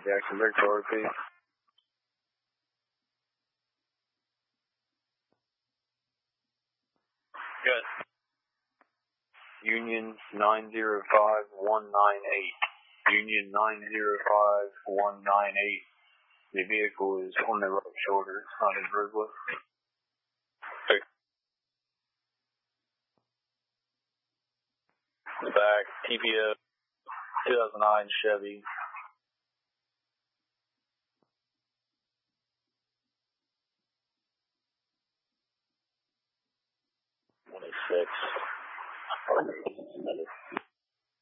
Jackson Victor, repeat. Good. Union 905198. Union 905198. The vehicle is on the right shoulder. It's not in roadway. Okay. Back, TPO 2009 Chevy. 26.